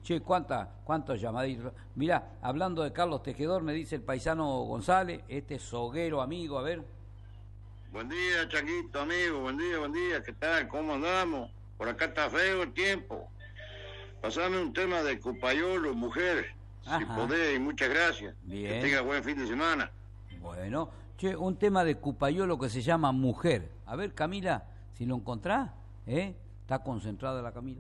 Che, cuántos llamaditos. Mirá, hablando de Carlos Tejedor, me dice el paisano González, este soguero amigo, a ver. Buen día, Changuito, amigo, buen día, ¿qué tal? ¿Cómo andamos? Por acá está feo el tiempo. Pasame un tema de Cupayolo, mujer, si podés, y muchas gracias. Bien. Que tenga buen fin de semana. Bueno, che, un tema de Cupayolo que se llama Mujer. A ver, Camila, si lo encontrás, ¿eh? Está concentrada la Camila,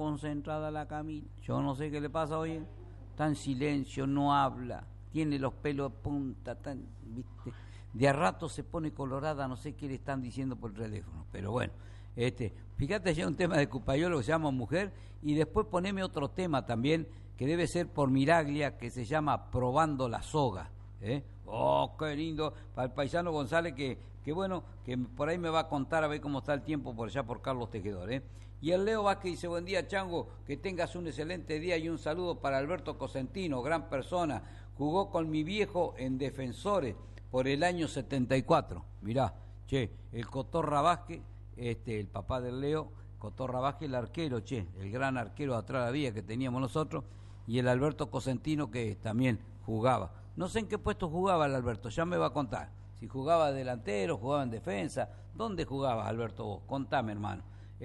yo no sé qué le pasa hoy, está en silencio, no habla, tiene los pelos de punta, ¿viste? De a rato se pone colorada, no sé qué le están diciendo por el teléfono, pero bueno, fíjate ya un tema de Cupayolo que se llama Mujer, y después poneme otro tema también, que debe ser por Miraglia, que se llama Probando la Soga, Oh, qué lindo, para el paisano González, que bueno, que por ahí me va a contar a ver cómo está el tiempo por allá por Carlos Tejedor, Y el Leo Vázquez dice, buen día, Chango, que tengas un excelente día, y un saludo para Alberto Cosentino, gran persona, jugó con mi viejo en Defensores por el año 74, mirá, che, el Cotorra Vázquez, el papá del Leo, Cotorra Vázquez, el arquero, che, el gran arquero de atrás de la vía que teníamos nosotros, y el Alberto Cosentino que también jugaba. No sé en qué puesto jugaba el Alberto, ya me va a contar. Si jugaba delantero, jugaba en defensa. ¿Dónde jugabas, Alberto, vos? Contame, hermano.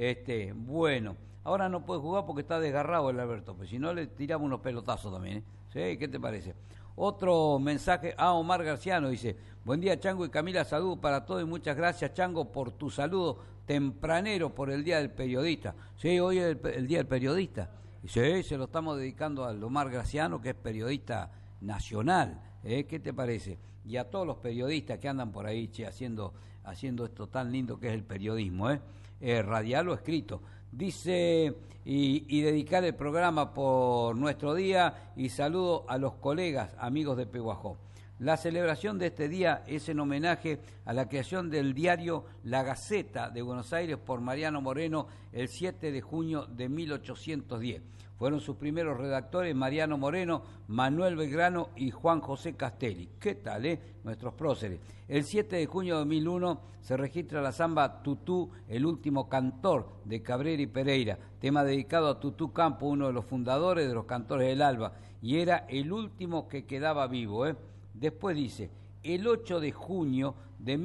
Bueno, ahora no puede jugar porque está desgarrado el Alberto, pero si no le tiramos unos pelotazos también, ¿Sí? ¿Qué te parece? Otro mensaje a Omar Garciano, dice, buen día, Chango y Camila, saludos para todos y muchas gracias, Chango, por tu saludo tempranero por el Día del Periodista. Sí, hoy es el Día del Periodista. Sí, se lo estamos dedicando al Omar Graciano, que es periodista nacional, ¿qué te parece? Y a todos los periodistas que andan por ahí, che, haciendo esto tan lindo que es el periodismo, radial o escrito. Dice, y dedicar el programa por nuestro día, y saludo a los colegas, amigos de Pehuajó. La celebración de este día es en homenaje a la creación del diario La Gaceta de Buenos Aires por Mariano Moreno el 7 de junio de 1810. Fueron sus primeros redactores Mariano Moreno, Manuel Belgrano y Juan José Castelli. ¿Qué tal, nuestros próceres? El 7 de junio de 2001 se registra la samba Tutú, el último cantor, de Cabrera y Pereira, tema dedicado a Tutú Campo, uno de los fundadores de los Cantores del Alba, y era el último que quedaba vivo, Después dice, el 8 de junio de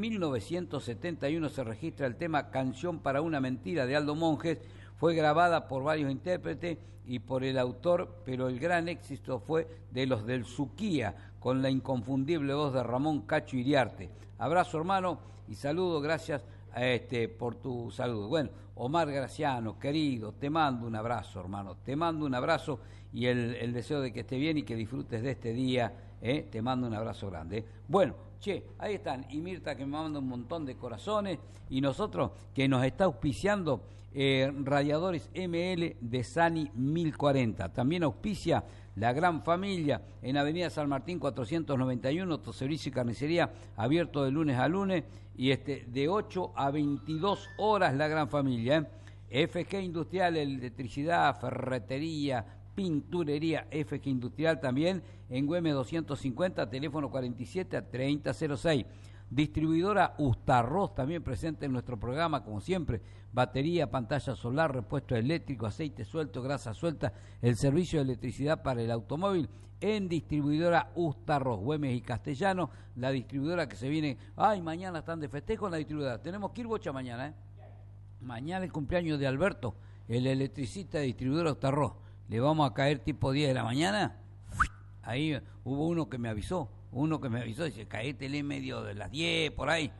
1971 se registra el tema Canción para una mentira de Aldo Monjes, fue grabada por varios intérpretes y por el autor, pero el gran éxito fue de los del Suquía, con la inconfundible voz de Ramón Cacho Iriarte. Abrazo, hermano, y saludo, gracias por tu saludo. Bueno, Omar Graciano, querido, te mando un abrazo, hermano, te mando un abrazo y el deseo de que estés bien y que disfrutes de este día, te mando un abrazo grande. Bueno, che, ahí están, y Mirta que me manda un montón de corazones, y nosotros que nos está auspiciando Radiadores ML de Sani 1040, también auspicia La Gran Familia en Avenida San Martín 491, autoservicio y carnicería abierto de lunes a lunes, y de 8 a 22 horas La Gran Familia, FG Industrial, electricidad, ferretería, pinturería FG Industrial también en Güemes 250, teléfono 47 a 3006. Distribuidora Ustarroz también presente en nuestro programa, como siempre, batería, pantalla solar, repuesto eléctrico, aceite suelto, grasa suelta, el servicio de electricidad para el automóvil en Distribuidora Ustarroz, Güemes y Castellano, la distribuidora que se viene, mañana están de festejo en la distribuidora, tenemos que ir, Bocha, mañana, mañana el cumpleaños de Alberto, el electricista de Distribuidora Ustarroz. Le vamos a caer tipo 10 de la mañana. Ahí hubo uno que me avisó, dice, caétele medio de las 10 por ahí.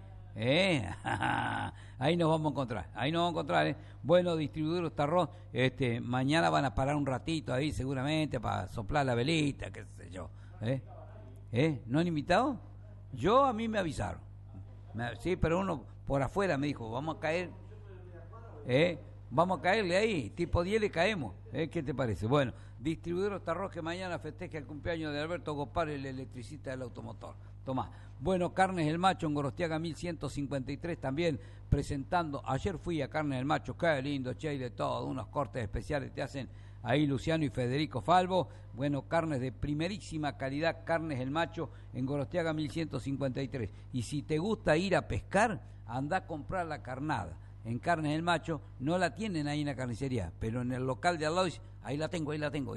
Ahí nos vamos a encontrar, Bueno, Distribuidor Ustarroz, mañana van a parar un ratito ahí seguramente para soplar la velita, qué sé yo. ¿No han invitado? A mí me avisaron. Sí, pero uno por afuera me dijo, vamos a caer, vamos a caerle ahí, tipo 10 le caemos, ¿qué te parece? Bueno, Distribuidor Ustarroz que mañana festeja el cumpleaños de Alberto Gopar, el electricista del automotor. Tomá. Bueno, Carnes El Macho en Gorostiaga 1153 también presentando. Ayer fui a Carnes El Macho, qué lindo, che, y de todo, unos cortes especiales te hacen ahí Luciano y Federico Falvo. Bueno, carnes de primerísima calidad, Carnes El Macho en Gorostiaga 1153. Y si te gusta ir a pescar, anda a comprar la carnada. En Carnes El Macho no la tienen ahí en la carnicería, pero en el local de al lado, ahí la tengo.